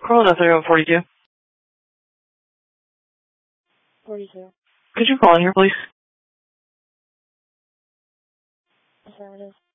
Calling out 3142. 42. Could you call in here, please? Affirmative.